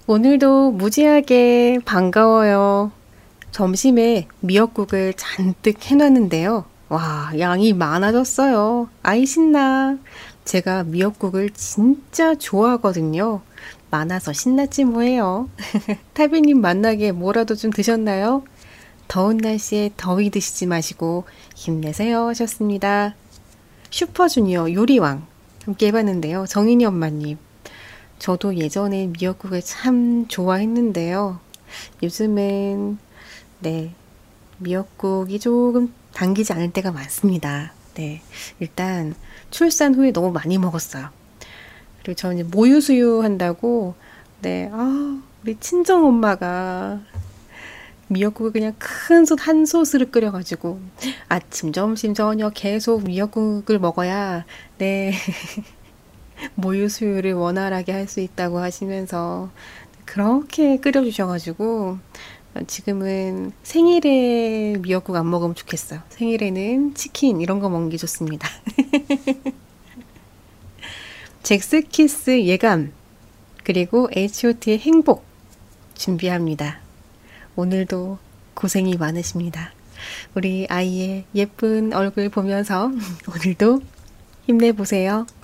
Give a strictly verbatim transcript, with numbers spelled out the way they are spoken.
오늘도 무지하게 반가워요. 점심에 미역국을 잔뜩 해놨는데요. 와, 양이 많아졌어요. 아이 신나. 제가 미역국을 진짜 좋아하거든요. 많아서 신났지 뭐예요. 타비님 만나게 뭐라도 좀 드셨나요? 더운 날씨에 더위 드시지 마시고 힘내세요 하셨습니다. 슈퍼주니어 요리왕 함께 해봤는데요. 정인이 엄마님. 저도 예전에 미역국을 참 좋아했는데요. 요즘은 네, 미역국이 조금 당기지 않을 때가 많습니다. 네, 일단 출산 후에 너무 많이 먹었어요. 그리고 저는 모유수유 한다고 네, 아, 우리 친정 엄마가 미역국을 그냥 큰 솥 한 솥을 끓여가지고 아침, 점심, 저녁 계속 미역국을 먹어야 네, 모유 수유를 원활하게 할 수 있다고 하시면서 그렇게 끓여주셔가지고 지금은 생일에 미역국 안 먹으면 좋겠어요. 생일에는 치킨 이런 거 먹는 게 좋습니다. 잭스키스 예감 그리고 에이치 오 티의 행복 준비합니다. 오늘도 고생이 많으십니다. 우리 아이의 예쁜 얼굴 보면서 오늘도 힘내보세요.